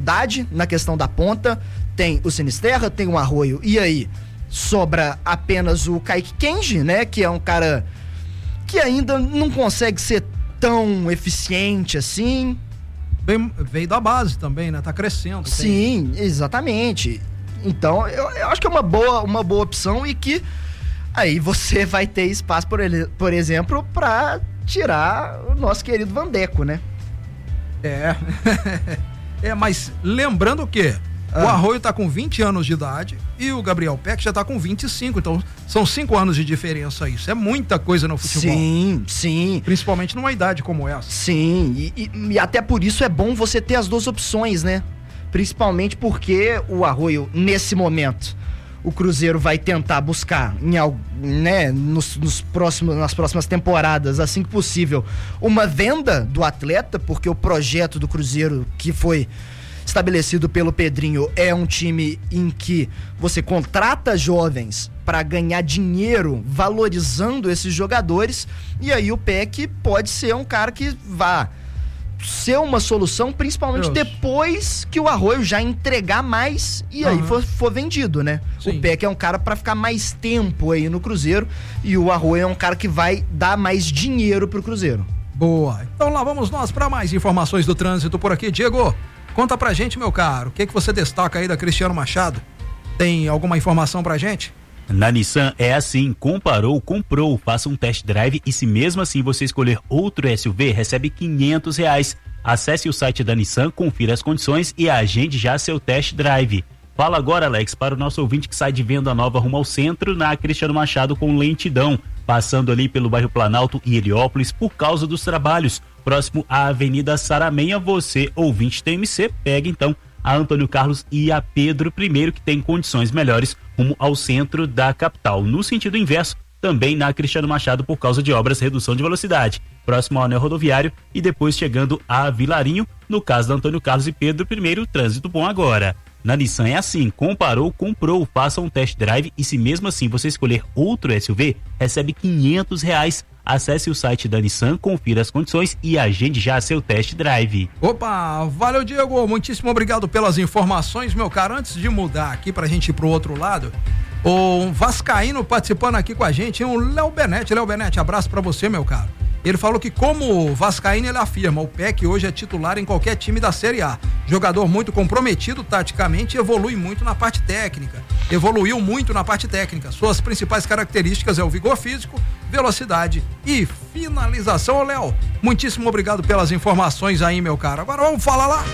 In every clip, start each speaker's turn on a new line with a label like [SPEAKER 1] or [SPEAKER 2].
[SPEAKER 1] profundidade na questão da ponta, tem o Sinisterra, tem o Arroio, e aí sobra apenas o Kaique Kenji, né, que é um cara que ainda não consegue ser tão eficiente assim.
[SPEAKER 2] Veio da base também, né, tá crescendo.
[SPEAKER 1] Sim, exatamente. Então, eu acho que é uma boa opção, e que aí você vai ter espaço, por exemplo, pra tirar o nosso querido Vandeco, né?
[SPEAKER 2] Mas lembrando que o Arroio tá com 20 anos de idade e o Gabriel Peck já tá com 25, então são 5 anos de diferença. Isso é muita coisa no futebol.
[SPEAKER 1] Sim.
[SPEAKER 2] Principalmente numa idade como essa.
[SPEAKER 1] Sim, e até por isso é bom você ter as duas opções, né? Principalmente porque o Arroio, nesse momento, o Cruzeiro vai tentar buscar nas próximas temporadas, assim que possível, uma venda do atleta, porque o projeto do Cruzeiro, que foi estabelecido pelo Pedrinho, é um time em que você contrata jovens para ganhar dinheiro valorizando esses jogadores, e aí o PEC pode ser um cara que vá ser uma solução, principalmente depois que o Arroio já entregar mais e aí for vendido, né? Sim. O PEC é um cara para ficar mais tempo aí no Cruzeiro, e o Arroio é um cara que vai dar mais dinheiro pro Cruzeiro.
[SPEAKER 2] Boa. Então lá vamos nós para mais informações do trânsito por aqui. Diego, conta pra gente, meu caro, o que você destaca aí da Cristiano Machado? Tem alguma informação pra gente?
[SPEAKER 3] Na Nissan é assim, comparou, comprou, faça um test drive e se mesmo assim você escolher outro SUV, recebe R$500. Acesse o site da Nissan, confira as condições e agende já seu test drive. Fala agora, Alex, para o nosso ouvinte que sai de Venda Nova rumo ao centro, na Cristiano Machado com lentidão, passando ali pelo bairro Planalto e Heliópolis por causa dos trabalhos, próximo à Avenida Saramenha. Você, ouvinte TMC, pega então a Antônio Carlos e a Pedro I, que tem condições melhores rumo ao centro da capital. No sentido inverso, também na Cristiano Machado por causa de obras de redução de velocidade, próximo ao anel rodoviário e depois chegando a Vilarinho. No caso da Antônio Carlos e Pedro I, trânsito bom agora. Na Nissan é assim, comparou, comprou, faça um test drive e se mesmo assim você escolher outro SUV, recebe R$500. Acesse o site da Nissan, confira as condições e agende já seu test drive.
[SPEAKER 2] Opa, valeu, Diego, muitíssimo obrigado pelas informações, meu cara. Antes de mudar aqui pra gente ir pro outro lado, o vascaíno participando aqui com a gente, o Léo Benete. Léo Benete, abraço pra você, meu cara. Ele falou que como vascaíno, ele afirma, o PEC hoje é titular em qualquer time da Série A. Jogador muito comprometido taticamente, evoluiu muito na parte técnica. Suas principais características é o vigor físico, velocidade e finalização. Ô, Léo, muitíssimo obrigado pelas informações aí, meu cara. Agora vamos falar lá.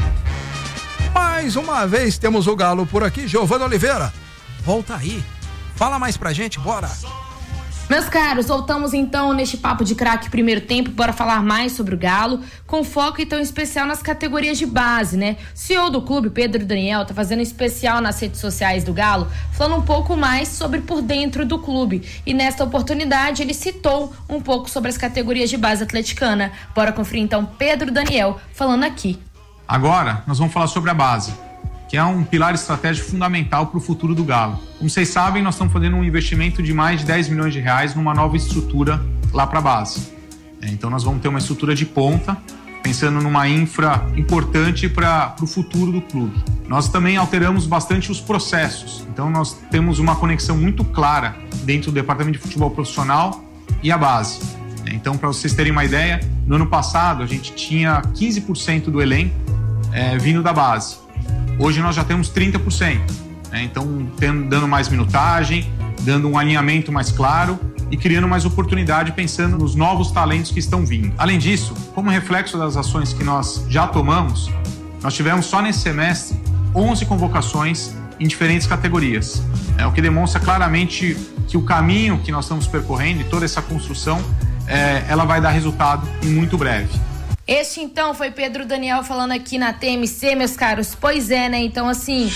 [SPEAKER 2] Mais uma vez temos o Galo por aqui. Giovana Oliveira, volta aí. Fala mais pra gente, bora.
[SPEAKER 4] Meus caros, voltamos então neste papo de craque primeiro tempo para falar mais sobre o Galo, com foco então especial nas categorias de base, né? O CEO do clube, Pedro Daniel, tá fazendo um especial nas redes sociais do Galo, falando um pouco mais sobre por dentro do clube. E nesta oportunidade ele citou um pouco sobre as categorias de base atleticana. Bora conferir então Pedro Daniel falando aqui.
[SPEAKER 5] Agora nós vamos falar sobre a base, que é um pilar estratégico fundamental para o futuro do Galo. Como vocês sabem, nós estamos fazendo um investimento de mais de R$10 milhões numa nova estrutura lá para a base. Então nós vamos ter uma estrutura de ponta, pensando numa infra importante para o futuro do clube. Nós também alteramos bastante os processos, então nós temos uma conexão muito clara dentro do departamento de futebol profissional e a base. Então, para vocês terem uma ideia, no ano passado a gente tinha 15% do elenco vindo da base. Hoje nós já temos 30%, né? Então dando mais minutagem, dando um alinhamento mais claro e criando mais oportunidade pensando nos novos talentos que estão vindo. Além disso, como reflexo das ações que nós já tomamos, nós tivemos só nesse semestre 11 convocações em diferentes categorias, o que demonstra claramente que o caminho que nós estamos percorrendo e toda essa construção, ela vai dar resultado em muito breve.
[SPEAKER 4] Este então foi Pedro Daniel falando aqui na TMC, meus caros. Pois é, né? Então, assim,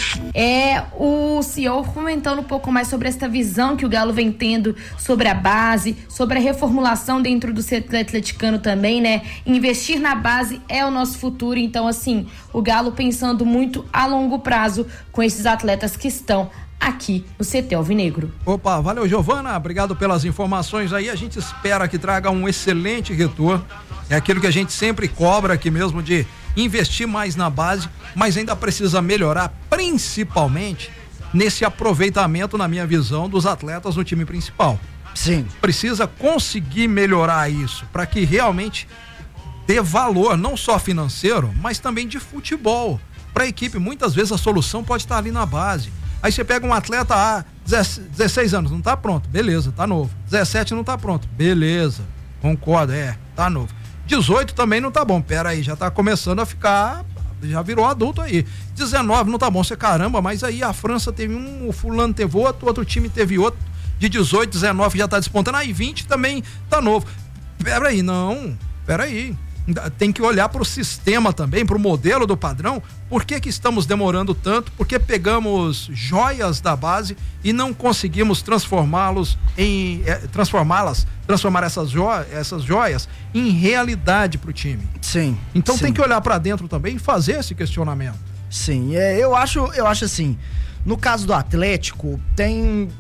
[SPEAKER 4] o CEO comentando um pouco mais sobre esta visão que o Galo vem tendo sobre a base, sobre a reformulação dentro do setor atleticano também, né? Investir na base é o nosso futuro. Então, assim, o Galo pensando muito a longo prazo com esses atletas que estão aqui no CT Alvinegro.
[SPEAKER 2] Opa, valeu, Giovana, obrigado pelas informações aí, a gente espera que traga um excelente retorno, é aquilo que a gente sempre cobra aqui mesmo, de investir mais na base, mas ainda precisa melhorar, principalmente nesse aproveitamento, na minha visão, dos atletas no time principal.
[SPEAKER 1] Sim.
[SPEAKER 2] Precisa conseguir melhorar isso para que realmente dê valor, não só financeiro, mas também de futebol para a equipe. Muitas vezes a solução pode estar ali na base. Aí você pega um atleta 16 anos, não tá pronto, beleza, tá novo. 17 não tá pronto, beleza, concordo, tá novo. 18 também não tá bom, pera aí, já tá começando a ficar, já virou adulto aí. 19 não tá bom, você caramba, mas aí a França teve um, o fulano teve outro time teve outro, de 18, 19 já tá despontando, aí 20 também tá novo. Pera aí. Tem que olhar para o sistema também, para o modelo do padrão. Por que estamos demorando tanto? Porque pegamos joias da base e não conseguimos transformar essas joias em realidade para o time.
[SPEAKER 1] Sim.
[SPEAKER 2] Então
[SPEAKER 1] sim.
[SPEAKER 2] Tem que olhar para dentro também e fazer esse questionamento.
[SPEAKER 1] Sim, eu acho assim, no caso do Atlético, tem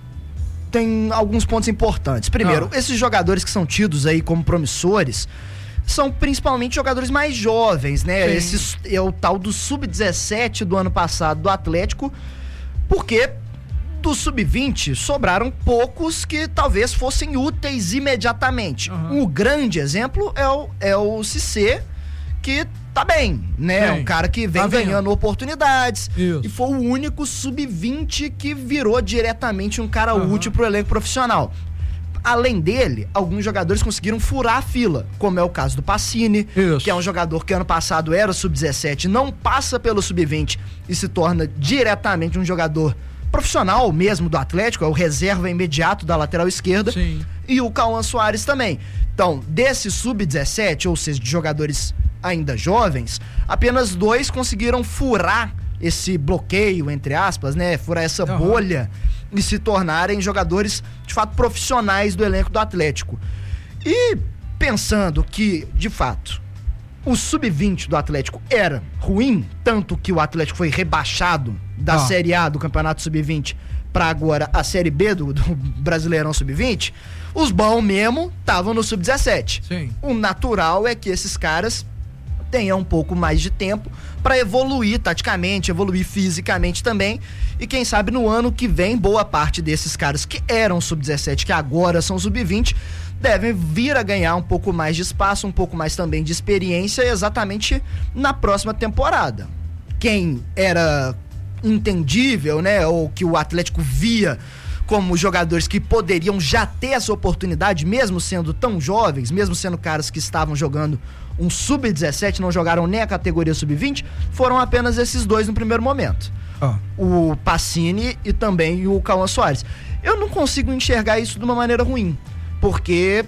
[SPEAKER 1] alguns pontos importantes. Primeiro, esses jogadores que são tidos aí como promissores são principalmente jogadores mais jovens, né? Esse é o tal do Sub-17 do ano passado do Atlético, porque do Sub-20 sobraram poucos que talvez fossem úteis imediatamente. Um grande exemplo é o Cissé, que tá bem, né? Um cara que vem ganhando oportunidades. Isso. E foi o único Sub-20 que virou diretamente um cara útil pro elenco profissional. Além dele, alguns jogadores conseguiram furar a fila, como é o caso do Pacini, que é um jogador que ano passado era Sub-17, não passa pelo Sub-20 e se torna diretamente um jogador profissional mesmo do Atlético, é o reserva imediato da lateral esquerda. Sim. E o Cauã Soares também. Então, desse Sub-17, ou seja, de jogadores ainda jovens, apenas 2 conseguiram furar esse bloqueio, entre aspas, né? Furar essa bolha e se tornarem jogadores, de fato, profissionais do elenco do Atlético. E pensando que, de fato, o Sub-20 do Atlético era ruim, tanto que o Atlético foi rebaixado da Série A do Campeonato Sub-20 para agora a Série B do Brasileirão Sub-20, os bons mesmo estavam no Sub-17. Sim. O natural é que esses caras tenham um pouco mais de tempo para evoluir taticamente, evoluir fisicamente também, e quem sabe no ano que vem boa parte desses caras que eram Sub-17, que agora são Sub-20, devem vir a ganhar um pouco mais de espaço, um pouco mais também de experiência exatamente na próxima temporada. Quem era entendível, né, ou que o Atlético via como jogadores que poderiam já ter essa oportunidade, mesmo sendo tão jovens, mesmo sendo caras que estavam jogando um Sub-17, não jogaram nem a categoria Sub-20, foram apenas esses 2 no primeiro momento. O Pacini e também o Cauã Soares. Eu não consigo enxergar isso de uma maneira ruim, porque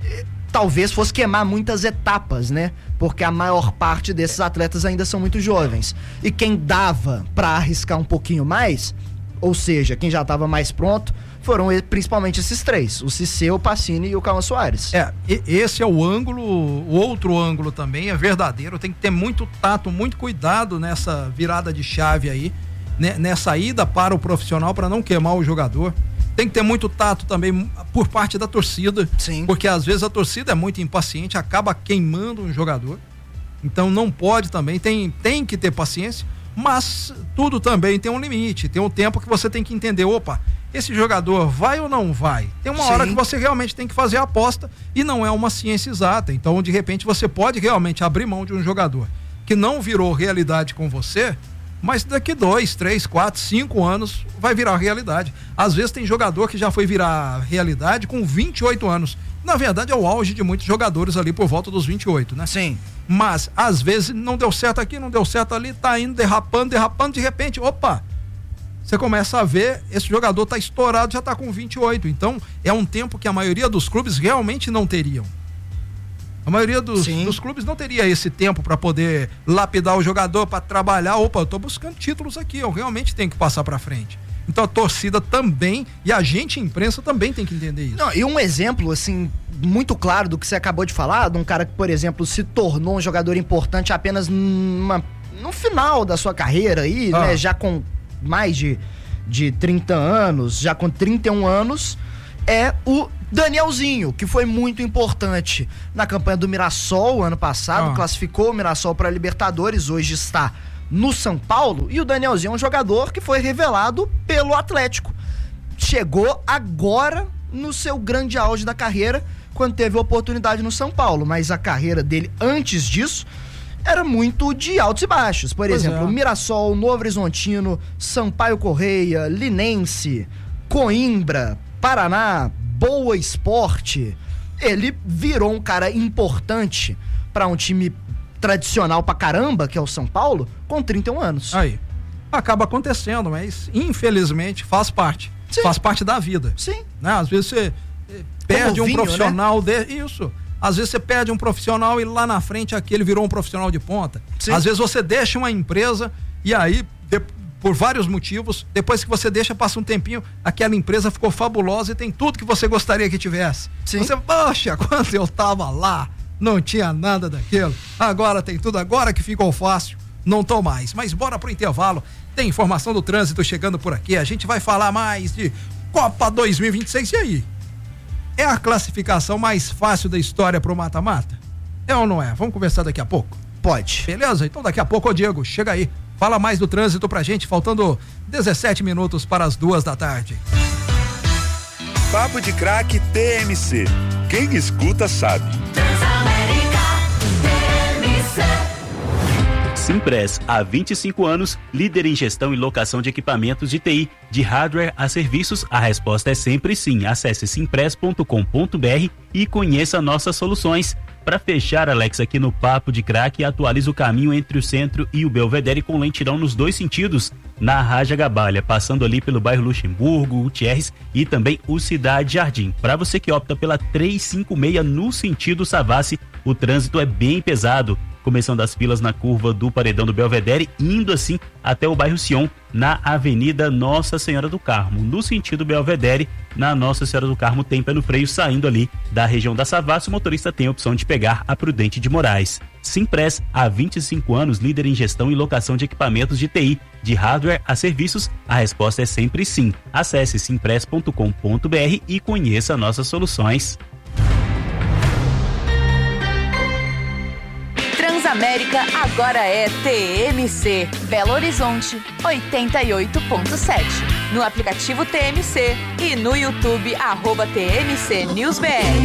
[SPEAKER 1] talvez fosse queimar muitas etapas, né? Porque a maior parte desses atletas ainda são muito jovens. E quem dava pra arriscar um pouquinho mais, ou seja, quem já estava mais pronto, foram principalmente esses 3, o Cissé, o Pacini e o Cauã Soares. Esse é o ângulo. O outro ângulo também é verdadeiro, tem que ter muito tato, muito cuidado nessa virada de chave aí, né, nessa ida para o profissional, para não queimar o jogador. Tem que ter muito tato também por parte da torcida. Sim. Porque às vezes a torcida é muito impaciente, acaba queimando um jogador. Então não pode também, tem que ter paciência, mas tudo também tem um limite, tem um tempo que você tem que entender, esse jogador vai ou não vai? Tem uma hora que você realmente tem que fazer a aposta e não é uma ciência exata. Então, de repente, você pode realmente abrir mão de um jogador que não virou realidade com você, mas daqui 2, 3, 4, 5 anos vai virar realidade. Às vezes tem jogador que já foi virar realidade com 28 anos. Na verdade, é o auge de muitos jogadores ali por volta dos 28, né? Sim. Mas, às vezes, não deu certo aqui, não deu certo ali, tá indo derrapando, de repente, você começa a ver, esse jogador tá estourado, já tá com 28. Então, é um tempo que a maioria dos clubes realmente não teriam. A maioria dos clubes não teria esse tempo para poder lapidar o jogador, para trabalhar. Eu tô buscando títulos aqui, eu realmente tenho que passar para frente. Então a torcida também e a gente, a imprensa, também tem que entender isso. Não, e um exemplo, assim, muito claro do que você acabou de falar, de um cara que, por exemplo, se tornou um jogador importante apenas no final da sua carreira aí, né, já com mais de 30 anos, já com 31 anos, é o Danielzinho, que foi muito importante na campanha do Mirassol ano passado, classificou o Mirassol para a Libertadores, hoje está no São Paulo, e o Danielzinho é um jogador que foi revelado pelo Atlético. Chegou agora no seu grande auge da carreira, quando teve a oportunidade no São Paulo, mas a carreira dele antes disso era muito de altos e baixos. Por exemplo, Mirassol, Novo Horizontino, Sampaio Correia, Linense, Coimbra, Paraná, Boa Esporte. Ele virou um cara importante para um time tradicional pra caramba, que é o São Paulo, com 31 anos.
[SPEAKER 2] Aí, acaba acontecendo, mas infelizmente faz parte.
[SPEAKER 1] Sim.
[SPEAKER 2] Faz parte da vida.
[SPEAKER 1] Sim.
[SPEAKER 2] Né? Às vezes você perde um profissional,
[SPEAKER 1] né?
[SPEAKER 2] Isso. Às vezes você perde um profissional e lá na frente aquele virou um profissional de ponta. Sim. Às vezes você deixa uma empresa e aí, por vários motivos, depois que você deixa, passa um tempinho, aquela empresa ficou fabulosa e tem tudo que você gostaria que tivesse. Sim. Você, poxa, quando eu tava lá, não tinha nada daquilo. Agora tem tudo, agora que ficou fácil, não tô mais. Mas bora pro intervalo. Tem informação do trânsito chegando por aqui. A gente vai falar mais de Copa 2026. E aí? É a classificação mais fácil da história pro mata-mata? É ou não é? Vamos conversar daqui a pouco?
[SPEAKER 1] Pode.
[SPEAKER 2] Beleza? Então daqui a pouco, ô Diego, chega aí. Fala mais do trânsito pra gente, faltando 17 minutos para as 2:00.
[SPEAKER 6] Papo de Craque TMC. Quem escuta sabe.
[SPEAKER 3] Simpress, há 25 anos, líder em gestão e locação de equipamentos de TI, de hardware a serviços, a resposta é sempre sim. Acesse simpress.com.br e conheça nossas soluções. Para fechar, Alex, aqui no Papo de Craque, atualiza o caminho entre o centro e o Belvedere com lentidão nos dois sentidos, na Raja Gabalha, passando ali pelo bairro Luxemburgo, Gutierrez e também o Cidade Jardim. Para você que opta pela 356 no sentido Savassi, o trânsito é bem pesado, começando as filas na curva do Paredão do Belvedere, indo assim até o bairro Sion, na Avenida Nossa Senhora do Carmo. No sentido Belvedere, na Nossa Senhora do Carmo tem pé no freio, saindo ali da região da Savassi, o motorista tem a opção de pegar a Prudente de Moraes. Simpress, há 25 anos, líder em gestão e locação de equipamentos de TI, de hardware a serviços, a resposta é sempre sim. Acesse simpress.com.br e conheça nossas soluções.
[SPEAKER 7] Transamérica agora é TMC, Belo Horizonte 88.7. No aplicativo TMC e no YouTube @TMC News BR.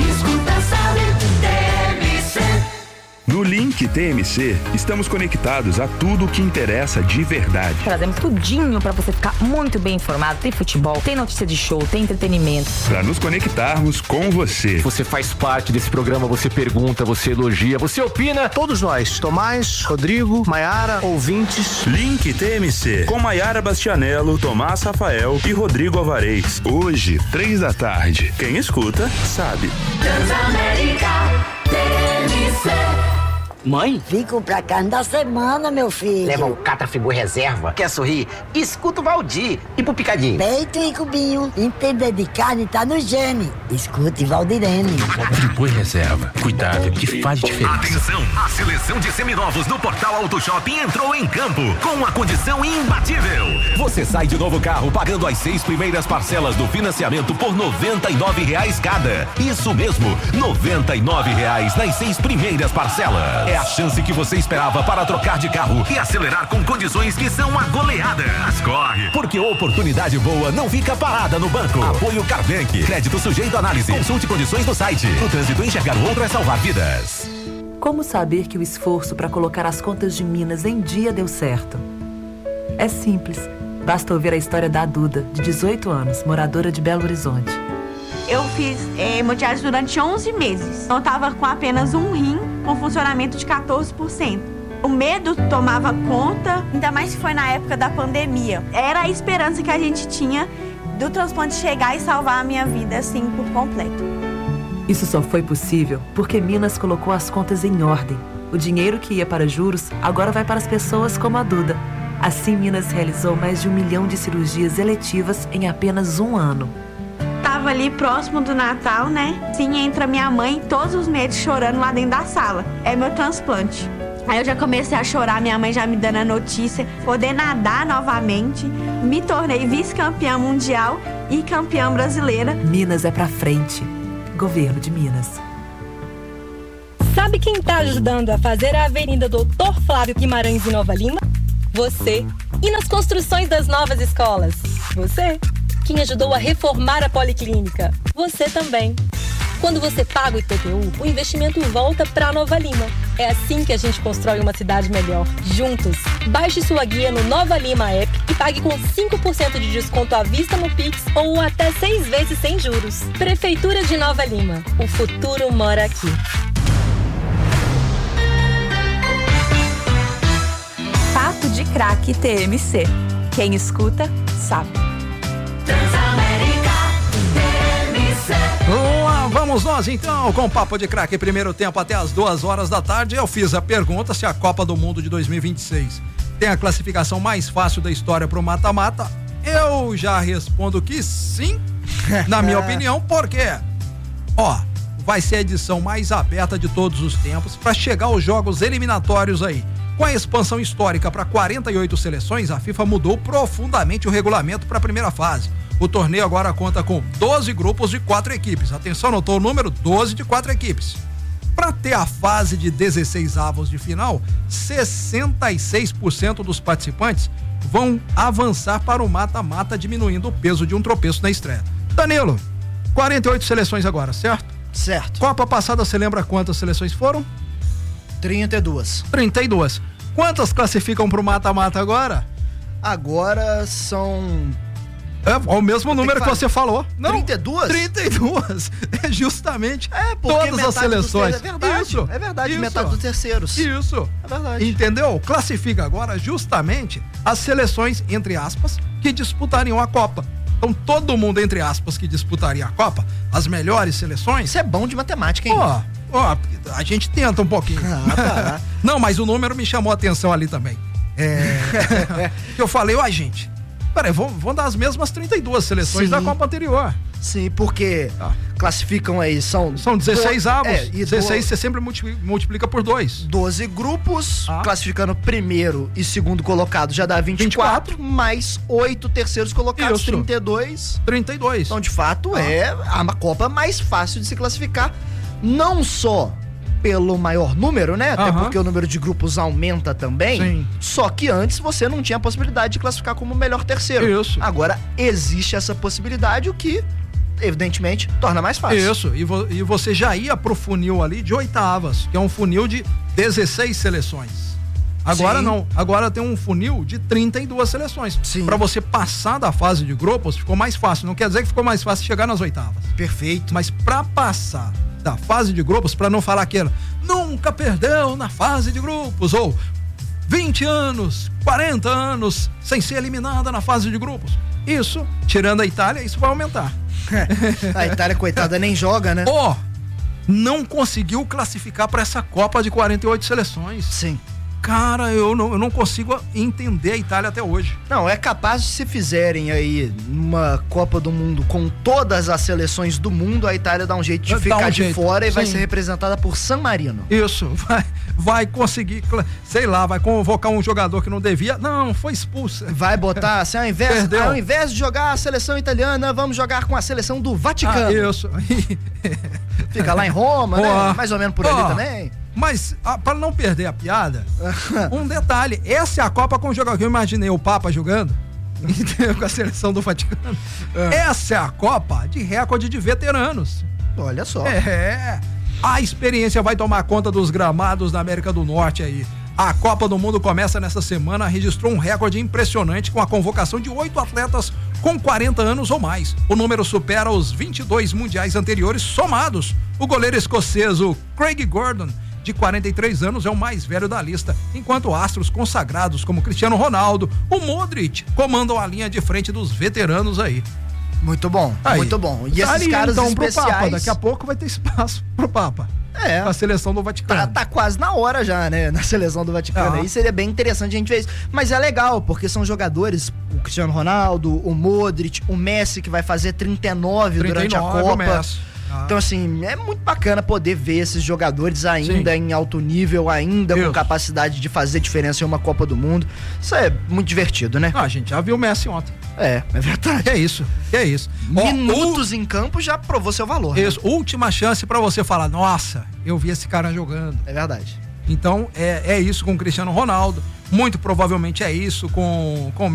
[SPEAKER 6] No link TMC, estamos conectados a tudo o que interessa de verdade.
[SPEAKER 8] Trazemos tudinho para você ficar muito bem informado. Tem futebol, tem notícia de show, tem entretenimento.
[SPEAKER 6] Para nos conectarmos com você.
[SPEAKER 9] Você faz parte desse programa, você pergunta, você elogia, você opina.
[SPEAKER 10] Todos nós, Tomás, Rodrigo, Maiara, ouvintes.
[SPEAKER 6] Link TMC, com Maiara Bastianello, Tomás Rafael e Rodrigo Alvarez. Hoje, 15h. Quem escuta, sabe.
[SPEAKER 11] Transamérica TMC.
[SPEAKER 12] Mãe?
[SPEAKER 11] Vim comprar carne da semana, meu filho.
[SPEAKER 12] Leva o Catrafibur Reserva. Quer sorrir? Escuta o Valdir. E pro Picadinho?
[SPEAKER 11] Peito e cubinho. Entender de carne tá no gene. Escute Valdirene.
[SPEAKER 9] Catrafibur Reserva. Cuidado que faz diferença.
[SPEAKER 13] Atenção! A seleção de seminovos do Portal Auto Shopping entrou em campo com uma condição imbatível. Você sai de novo carro pagando as 6 primeiras parcelas do financiamento por R$ 99 cada. Isso mesmo, R$ 99 nas 6 primeiras parcelas. É a chance que você esperava para trocar de carro e acelerar com condições que são a goleada. Mas corre, porque oportunidade boa não fica parada no banco. Apoio Carbank. Crédito sujeito à análise. Consulte condições no site. No trânsito, enxergar o outro é salvar vidas.
[SPEAKER 14] Como saber que o esforço para colocar as contas de Minas em dia deu certo? É simples. Basta ouvir a história da Duda, de 18 anos, moradora de Belo Horizonte.
[SPEAKER 15] Eu fiz hemodiálise durante 11 meses. Eu estava com apenas um rim, com funcionamento de 14%. O medo tomava conta, ainda mais se foi na época da pandemia. Era a esperança que a gente tinha do transplante chegar e salvar a minha vida, assim, por completo.
[SPEAKER 14] Isso só foi possível porque Minas colocou as contas em ordem. O dinheiro que ia para juros agora vai para as pessoas como a Duda. Assim, Minas realizou mais de 1 milhão de cirurgias eletivas em apenas um ano.
[SPEAKER 15] Tava ali próximo do Natal, né? Sim, entra minha mãe todos os meses chorando lá dentro da sala. É meu transplante. Aí eu já comecei a chorar, minha mãe já me dando a notícia. Poder nadar novamente, me tornei vice-campeã mundial e campeã brasileira.
[SPEAKER 14] Minas é pra frente. Governo de Minas.
[SPEAKER 16] Sabe quem tá ajudando a fazer a Avenida Doutor Flávio Guimarães em Nova Lima? Você. E nas construções das novas escolas? Você. Quem ajudou a reformar a Policlínica? Você também. Quando você paga o IPTU, o investimento volta para Nova Lima. É assim que a gente constrói uma cidade melhor, juntos. Baixe sua guia no Nova Lima App e pague com 5% de desconto à vista no Pix ou até 6 vezes sem juros. Prefeitura de Nova Lima. O futuro mora aqui.
[SPEAKER 7] Papo de Craque TMC. Quem escuta, sabe.
[SPEAKER 2] Lá vamos nós então com o Papo de Craque, primeiro tempo até as 2 da tarde. Eu fiz a pergunta se a Copa do Mundo de 2026 tem a classificação mais fácil da história pro mata-mata. Eu já respondo que sim, na minha opinião, porque vai ser a edição mais aberta de todos os tempos para chegar aos jogos eliminatórios aí. Com a expansão histórica para 48 seleções, a FIFA mudou profundamente o regulamento para a primeira fase. O torneio agora conta com 12 grupos de 4 equipes. Atenção, notou o número? 12 de 4 equipes. Para ter a fase de 16 avos de final, 66% dos participantes vão avançar para o mata-mata, diminuindo o peso de um tropeço na estreia. Danilo, 48 seleções agora, certo?
[SPEAKER 1] Certo.
[SPEAKER 2] Copa passada, você lembra quantas seleções foram?
[SPEAKER 1] 32.
[SPEAKER 2] Quantas classificam para o mata-mata agora?
[SPEAKER 1] Agora são...
[SPEAKER 2] o mesmo número que você falou. Não,
[SPEAKER 1] 32?
[SPEAKER 2] 32. É justamente todas as seleções.
[SPEAKER 1] É verdade.
[SPEAKER 2] Isso,
[SPEAKER 1] é verdade,
[SPEAKER 2] isso.
[SPEAKER 1] metade dos terceiros.
[SPEAKER 2] Isso.
[SPEAKER 1] É verdade.
[SPEAKER 2] Entendeu? Classifica agora justamente as seleções, entre aspas, que disputariam a Copa. Então todo mundo, entre aspas, que disputaria a Copa, as melhores seleções...
[SPEAKER 1] Isso é bom de matemática, hein?
[SPEAKER 2] A gente tenta um pouquinho.
[SPEAKER 1] Tá.
[SPEAKER 2] Não, mas o número me chamou a atenção ali também. Eu falei, gente... Peraí, vão dar as mesmas 32 seleções da Copa anterior.
[SPEAKER 1] Sim, porque classificam aí, são
[SPEAKER 2] 16 avos. 16 você sempre multiplica por 2.
[SPEAKER 1] 12 grupos, classificando primeiro e segundo colocado já dá 24, mais 8 terceiros colocados,
[SPEAKER 2] isso.
[SPEAKER 1] 32. Então, de fato, é a Copa mais fácil de se classificar, não só pelo maior número, né? Até porque o número de grupos aumenta também.
[SPEAKER 2] Sim.
[SPEAKER 1] Só que antes você não tinha a possibilidade de classificar como o melhor terceiro.
[SPEAKER 2] Isso.
[SPEAKER 1] Agora existe essa possibilidade, o que, evidentemente, torna mais fácil.
[SPEAKER 2] Isso. E você já ia pro funil ali de oitavas, que é um funil de 16 seleções. Agora não. Agora tem um funil de 32 seleções.
[SPEAKER 1] Sim.
[SPEAKER 2] Pra você passar da fase de grupos, ficou mais fácil. Não quer dizer que ficou mais fácil chegar nas oitavas.
[SPEAKER 1] Perfeito.
[SPEAKER 2] Mas pra passar da fase de grupos, para não falar aquilo, nunca perdeu na fase de grupos, ou 20 anos, 40 anos sem ser eliminada na fase de grupos. Isso, tirando a Itália, isso vai aumentar.
[SPEAKER 1] A Itália, coitada, nem joga, né?
[SPEAKER 2] Não conseguiu classificar para essa Copa de 48 seleções.
[SPEAKER 1] Sim.
[SPEAKER 2] Cara, eu não consigo entender a Itália até hoje.
[SPEAKER 1] Não, é capaz de, se fizerem aí uma Copa do Mundo com todas as seleções do mundo, a Itália dá um jeito de ficar de fora e vai ser representada por San Marino.
[SPEAKER 2] Isso, vai conseguir, sei lá, vai convocar um jogador que não devia. Não, foi expulso.
[SPEAKER 1] Vai botar assim, ao invés de jogar a seleção italiana, vamos jogar com a seleção do Vaticano.
[SPEAKER 2] Isso.
[SPEAKER 1] Fica lá em Roma, né? Mais ou menos por ali também.
[SPEAKER 2] Mas, para não perder a piada, um detalhe, essa é a Copa com o jogador que eu imaginei o Papa jogando, com a seleção do Vaticano. Essa é a Copa de recorde de veteranos.
[SPEAKER 1] Olha só.
[SPEAKER 2] A experiência vai tomar conta dos gramados da América do Norte aí. A Copa do Mundo começa nessa semana, registrou um recorde impressionante com a convocação de 8 atletas com 40 anos ou mais. O número supera os 22 mundiais anteriores somados. O goleiro escocês, o Craig Gordon, de 43 anos, é o mais velho da lista, enquanto astros consagrados como Cristiano Ronaldo, o Modric, comandam a linha de frente dos veteranos aí.
[SPEAKER 1] Muito bom, muito bom. E esses caras
[SPEAKER 2] então,
[SPEAKER 1] especiais...
[SPEAKER 2] pro Papa, daqui a pouco vai ter espaço pro Papa. A seleção do Vaticano.
[SPEAKER 1] Tá quase na hora já, né? Na seleção do Vaticano. Aí seria bem interessante a gente ver isso. Mas é legal, porque são jogadores, o Cristiano Ronaldo, o Modric, o Messi, que vai fazer 39 durante a Copa. Então, assim, é muito bacana poder ver esses jogadores ainda em alto nível, ainda com capacidade de fazer diferença em uma Copa do Mundo. Isso é muito divertido, né?
[SPEAKER 2] A gente já viu o Messi ontem.
[SPEAKER 1] É verdade.
[SPEAKER 2] É isso.
[SPEAKER 1] Minutos em campo já provou seu valor.
[SPEAKER 2] Isso, né? Última chance pra você falar, nossa, eu vi esse cara jogando.
[SPEAKER 1] É verdade.
[SPEAKER 2] Então, é isso com o Cristiano Ronaldo. Muito provavelmente é isso com o